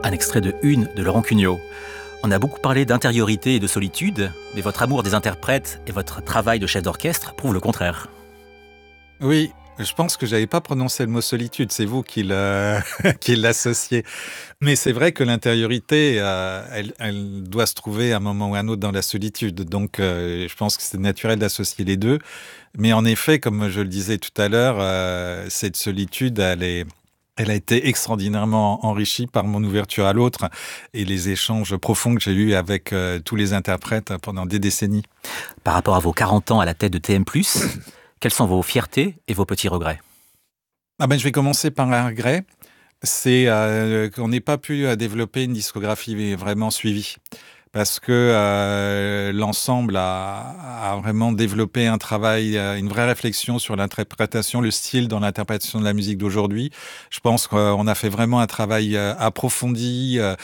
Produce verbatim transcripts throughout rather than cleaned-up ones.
Un extrait de Une de Laurent Cugnot. On a beaucoup parlé d'intériorité et de solitude, mais votre amour des interprètes et votre travail de chef d'orchestre prouvent le contraire. Oui, je pense que j'avais pas prononcé le mot solitude, c'est vous qui, le, qui l'associez. Mais c'est vrai que l'intériorité, euh, elle, elle doit se trouver à un moment ou à un autre dans la solitude. Donc euh, je pense que c'est naturel d'associer les deux. Mais en effet, comme je le disais tout à l'heure, euh, cette solitude, elle est... Elle a été extraordinairement enrichie par mon ouverture à l'autre et les échanges profonds que j'ai eus avec euh, tous les interprètes pendant des décennies. Par rapport à vos quarante ans à la tête de T M plus, quelles sont vos fiertés et vos petits regrets ? Ah ben, je vais commencer par un regret. C'est euh, qu'on n'ait pas pu euh, développer une discographie vraiment suivie. Parce que euh, l'ensemble a, a vraiment développé un travail, une vraie réflexion sur l'interprétation, le style dans l'interprétation de la musique d'aujourd'hui. Je pense qu'on a fait vraiment un travail approfondi, euh,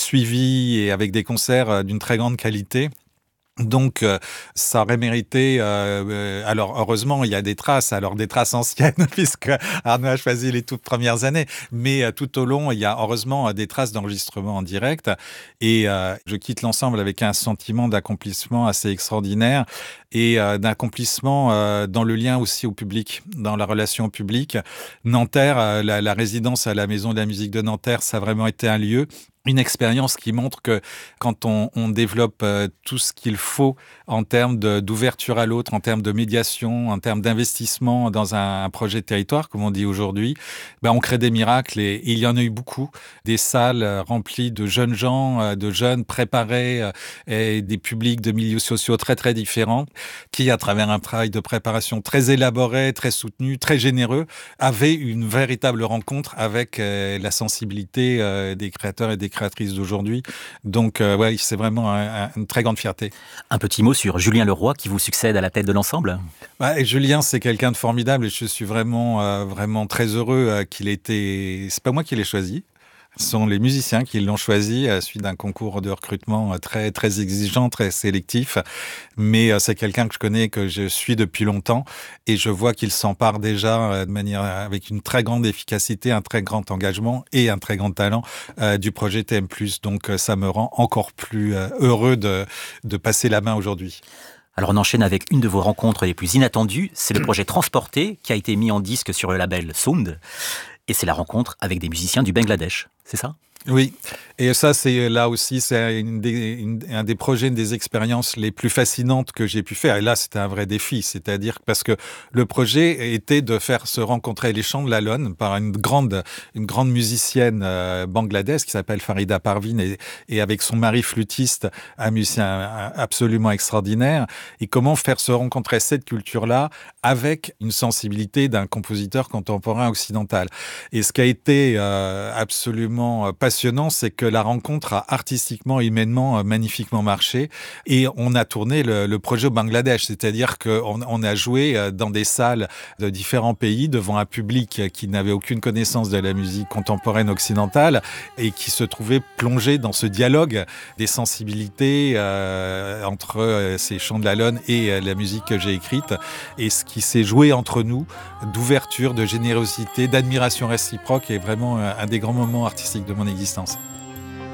suivi et avec des concerts d'une très grande qualité. Donc, euh, ça aurait mérité... Euh, alors, heureusement, il y a des traces, alors des traces anciennes, puisque Arnaud a choisi les toutes premières années. Mais euh, tout au long, il y a heureusement des traces d'enregistrement en direct. Et euh, je quitte l'ensemble avec un sentiment d'accomplissement assez extraordinaire et euh, d'accomplissement euh, dans le lien aussi au public, dans la relation au public. Nanterre, euh, la, la résidence à la Maison de la musique de Nanterre, ça a vraiment été un lieu... Une expérience qui montre que quand on, on développe euh, tout ce qu'il faut en termes de, d'ouverture à l'autre, en termes de médiation, en termes d'investissement dans un, un projet de territoire, comme on dit aujourd'hui, ben on crée des miracles et, et il y en a eu beaucoup. Des salles euh, remplies de jeunes gens, euh, de jeunes préparés euh, et des publics de milieux sociaux très très différents qui, à travers un travail de préparation très élaboré, très soutenu, très généreux, avaient une véritable rencontre avec euh, la sensibilité euh, des créateurs et des créatrices d'aujourd'hui. Donc, euh, ouais, c'est vraiment un, un, une très grande fierté. Un petit mot sur Julien Leroy qui vous succède à la tête de l'ensemble ? Ouais, et Julien, c'est quelqu'un de formidable et je suis vraiment, euh, vraiment très heureux euh, qu'il ait été... C'est pas moi qui l'ai choisi. Ce sont les musiciens qui l'ont choisi à la suite d'un concours de recrutement très, très exigeant, très sélectif. Mais c'est quelqu'un que je connais, que je suis depuis longtemps. Et je vois qu'il s'empare déjà de manière, avec une très grande efficacité, un très grand engagement et un très grand talent euh, du projet T M plus. Donc ça me rend encore plus heureux de, de passer la main aujourd'hui. Alors on enchaîne avec une de vos rencontres les plus inattendues. C'est le projet Transporté qui a été mis en disque sur le label Sound. Et c'est la rencontre avec des musiciens du Bangladesh, c'est ça ? Oui, et ça, c'est là aussi, c'est une des, une, un des projets, une des expériences les plus fascinantes que j'ai pu faire. Et là, c'était un vrai défi, c'est-à-dire parce que le projet était de faire se rencontrer les Chants de la Lone par une grande, une grande musicienne euh, bangladaise qui s'appelle Farida Parvin et, et avec son mari flûtiste, un musicien absolument extraordinaire. Et comment faire se rencontrer cette culture-là avec une sensibilité d'un compositeur contemporain occidental. Et ce qui a été euh, absolument passionnant, c'est que la rencontre a artistiquement et humainement magnifiquement marché et on a tourné le, le projet au Bangladesh, c'est-à-dire qu'on on a joué dans des salles de différents pays devant un public qui n'avait aucune connaissance de la musique contemporaine occidentale et qui se trouvait plongé dans ce dialogue des sensibilités euh, entre euh, ces Chants de la Lone et euh, la musique que j'ai écrite et ce qui s'est joué entre nous d'ouverture, de générosité, d'admiration réciproque est vraiment un des grands moments artistiques de mon existence.